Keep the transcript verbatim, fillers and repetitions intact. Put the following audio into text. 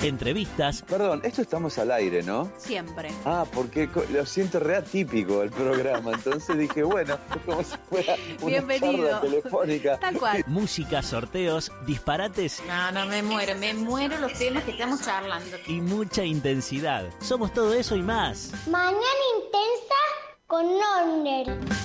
entrevistas. Perdón, esto estamos al aire, ¿no? Siempre. Ah, porque co- lo siento re atípico el programa, entonces dije, bueno, es como si fuera una Bienvenido. charla telefónica. Tal cual. Música, sorteos, disparates No, no, me muero, me muero los temas que estamos charlando. y mucha intensidad. Somos todo eso y más. Mañana intensa con Nonder.